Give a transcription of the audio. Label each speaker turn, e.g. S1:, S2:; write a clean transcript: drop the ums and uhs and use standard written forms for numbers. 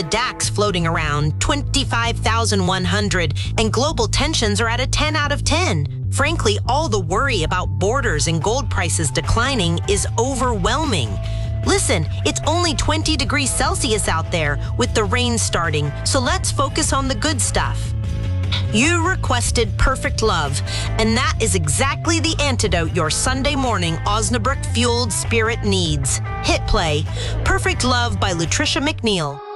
S1: the DAX floating around 25,100, and global tensions are at a 10 out of 10. Frankly, all the worry about borders and gold prices declining is overwhelming. Listen, it's only 20 degrees Celsius out there with the rain starting, so let's focus on the good stuff. You requested Perfect Love, and that is exactly the antidote your Sunday morning Osnabrück-fueled spirit needs. Hit play. Perfect Love by Latricia McNeil.